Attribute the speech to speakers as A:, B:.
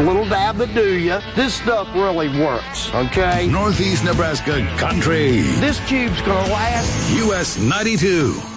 A: little dab to do you. This stuff really works, okay?
B: Northeast Nebraska country.
A: This cube's gonna last.
B: US 92.